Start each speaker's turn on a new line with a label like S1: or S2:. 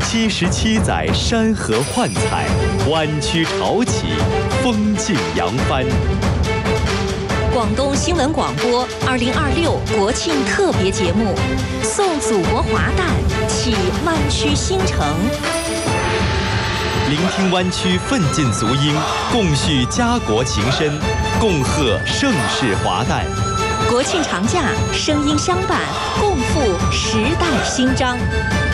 S1: 77载山河幻彩，湾区潮起，风景扬帆。
S2: 广东新闻广播2026国庆特别节目，送祖国华诞，启湾区新城。
S1: 聆听湾区奋进足音，共叙家国情深，共贺盛世华诞。
S2: 国庆长假，声音相伴，共赴时代新章。